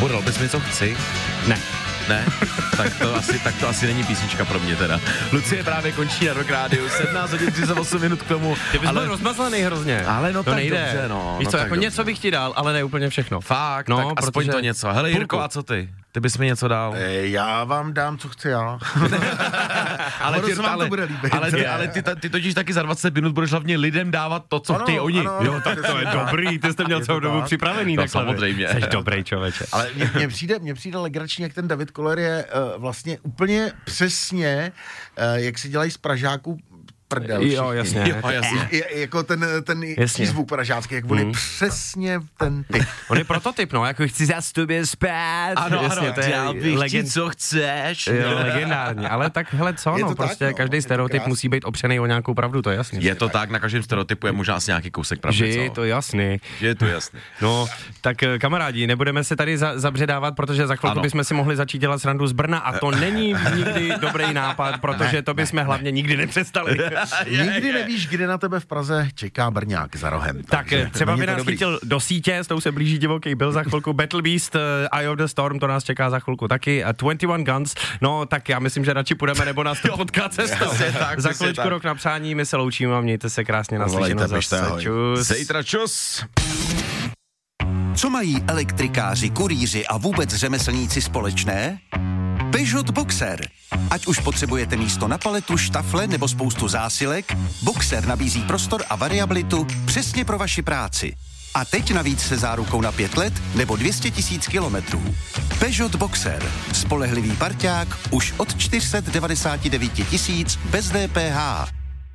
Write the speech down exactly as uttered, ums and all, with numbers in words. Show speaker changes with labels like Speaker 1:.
Speaker 1: Kubo, dal bys mi co chci?
Speaker 2: Ne.
Speaker 1: Ne? tak, to asi, tak to asi není písnička pro mě teda. Lucie právě končí na Rock Rádiu, sedmnáct hodin třicet osm minut k tomu.
Speaker 2: Ty bys
Speaker 1: ale...
Speaker 2: byl rozmazlený hrozně.
Speaker 1: Ale no
Speaker 2: to
Speaker 1: tak
Speaker 2: nejde.
Speaker 1: dobře, no.
Speaker 2: Víš
Speaker 1: no
Speaker 2: co,
Speaker 1: tak
Speaker 2: jako
Speaker 1: dobře.
Speaker 2: něco bych ti dal, ale ne úplně všechno.
Speaker 1: Fakt,
Speaker 2: no,
Speaker 1: tak aspoň
Speaker 2: protože...
Speaker 1: to něco. Hele Jirko, a co ty? Ty bys mi něco dal?
Speaker 3: E, já vám dám, co chci já.
Speaker 1: ale ty,
Speaker 3: vám
Speaker 1: ale,
Speaker 3: to bude líbit.
Speaker 1: ale, ty, ale ty, ty totiž taky za dvacet minut budeš hlavně lidem dávat to, co
Speaker 3: ano,
Speaker 1: chtějí oni.
Speaker 3: Ano,
Speaker 2: Jo, tak to je dobrý, ty jste měl
Speaker 3: Je
Speaker 2: celou
Speaker 3: to
Speaker 2: dobu
Speaker 3: tak.
Speaker 2: připravený.
Speaker 1: No,
Speaker 2: takhle.
Speaker 1: samozřejmě.
Speaker 2: Jsi dobrý člověče.
Speaker 3: Ale mně, mně přijde, mně přijde legrační, jak ten David Koller je uh, vlastně úplně přesně, uh, jak si dělají z Pražáků prdel.
Speaker 2: Jo, jasně.
Speaker 1: Jo, jasně.
Speaker 3: Je, jako ten, ten
Speaker 2: Jasně.
Speaker 3: zvuk pražácký, jak on je
Speaker 2: Mm.
Speaker 3: přesně ten typ.
Speaker 2: On je prototyp, no, jako chci zase tobě spát.
Speaker 1: Ano,
Speaker 2: jasně,
Speaker 1: ano,
Speaker 2: to je
Speaker 1: dělal bych
Speaker 2: legend...
Speaker 1: ti, co chceš.
Speaker 2: Jo, legendární, ale tak hele co,
Speaker 3: Je
Speaker 2: no,
Speaker 3: to tak,
Speaker 2: prostě
Speaker 3: no,
Speaker 2: každý
Speaker 3: je to
Speaker 2: stereotyp
Speaker 3: krásný.
Speaker 2: musí být opřený o nějakou pravdu, to je jasný.
Speaker 1: Je to tak, na každém stereotypu je možná asi nějaký kousek pravdy,
Speaker 2: Že je
Speaker 1: co?
Speaker 2: to jasný.
Speaker 1: Že je to jasný.
Speaker 2: No, tak eh, kamarádi, nebudeme se tady za, zabředávat, protože za chvilku
Speaker 1: Ano.
Speaker 2: bychom si mohli začít dělat srandu z Brna a to není nikdy dobrý nápad, protože to bychom hlavně nikdy nepřestali.
Speaker 3: Nikdy nevíš, kde na tebe v Praze čeká Brňák za rohem.
Speaker 2: Tak
Speaker 3: takže
Speaker 2: eh, třeba
Speaker 3: není
Speaker 2: by
Speaker 3: to
Speaker 2: nás
Speaker 3: dobrý.
Speaker 2: chytil do sítě, s tou se blíží divoký byl za chvilku, Battle Beast, uh, Eye of the Storm, to nás čeká za chvilku taky, a dvacet jedna Guns, no tak já myslím, že radši půjdeme, nebo nás to potká cestou.
Speaker 1: Přesně tak,
Speaker 2: Za
Speaker 1: přesně
Speaker 2: chviličku
Speaker 1: tak.
Speaker 2: rok na přání, my se loučíme a mějte se krásně na
Speaker 3: Volejte,
Speaker 2: slyšenou
Speaker 3: běžte,
Speaker 2: zase.
Speaker 3: ahoj.
Speaker 2: Čus.
Speaker 1: Zítra čus.
Speaker 4: Co mají elektrikáři, kurýři a vůbec řemeslníci společné? Peugeot Boxer. Ať už potřebujete místo na paletu, štafle nebo spoustu zásilek, Boxer nabízí prostor a variabilitu přesně pro vaši práci. A teď navíc se zárukou na pět let nebo dvě stě tisíc kilometrů. Peugeot Boxer. Spolehlivý parťák už od čtyři sta devadesát devět tisíc bez D P H.